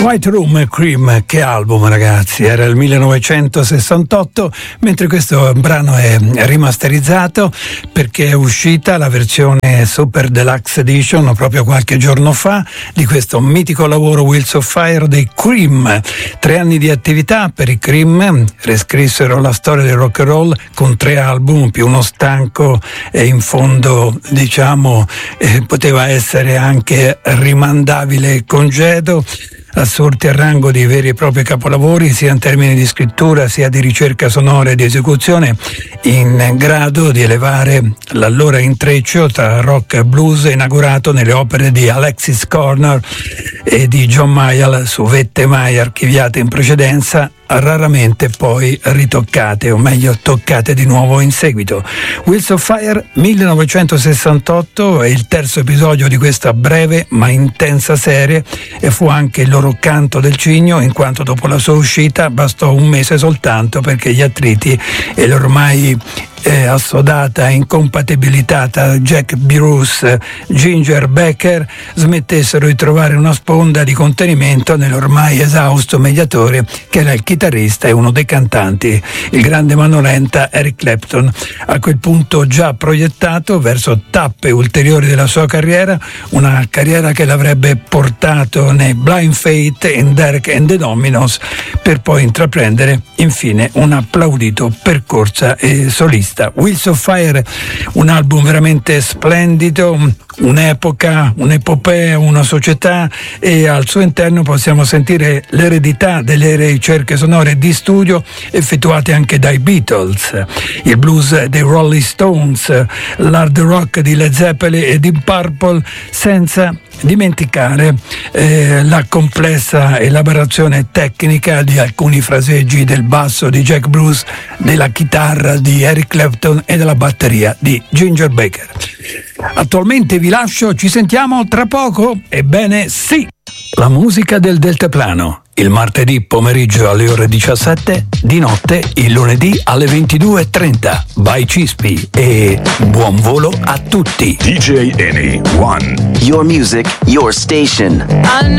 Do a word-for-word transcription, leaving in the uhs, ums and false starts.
White Room Cream, che album ragazzi, era il millenovecentosessantotto, mentre questo brano è rimasterizzato perché è uscita la versione Super Deluxe Edition proprio qualche giorno fa di questo mitico lavoro Wheels of Fire dei Cream. Tre anni di attività per i Cream, riscrissero la storia del rock and roll con tre album più uno stanco e in fondo diciamo eh, poteva essere anche rimandabile congedo, assorti al rango di veri e propri capolavori sia in termini di scrittura sia di ricerca sonora e di esecuzione, in grado di elevare l'allora intreccio tra rock e blues inaugurato nelle opere di Alexis Corner e di John Mayall su vette mai archiviate in precedenza, raramente poi ritoccate, o meglio toccate di nuovo in seguito. Wheels of Fire millenovecentosessantotto è il terzo episodio di questa breve ma intensa serie e fu anche il loro canto del cigno, in quanto dopo la sua uscita bastò un mese soltanto perché gli attriti e l'ormai Eh, assodata incompatibilità tra Jack Bruce e Ginger Baker smettessero di trovare una sponda di contenimento nell'ormai esausto mediatore che era il chitarrista e uno dei cantanti, il grande mano lenta Eric Clapton, a quel punto già proiettato verso tappe ulteriori della sua carriera, una carriera che l'avrebbe portato nei Blind Faith, in Derek and the Dominos, per poi intraprendere infine un applaudito percorso e solista. Wheels of Fire, un album veramente splendido, un'epoca, un'epopea, una società, e al suo interno possiamo sentire l'eredità delle ricerche sonore di studio effettuate anche dai Beatles, il blues dei Rolling Stones, l'hard rock di Led Zeppelin e di Purple, senza dimenticare eh, la complessa elaborazione tecnica di alcuni fraseggi del basso di Jack Bruce, della chitarra di Eric Clapton e della batteria di Ginger Baker. Attualmente vi lascio, ci sentiamo tra poco? Ebbene sì! La musica del deltaplano, il martedì pomeriggio alle ore diciassette, di notte il lunedì alle ventidue e trenta. By Cispi e buon volo a tutti. D J Eni One. Your music, your station.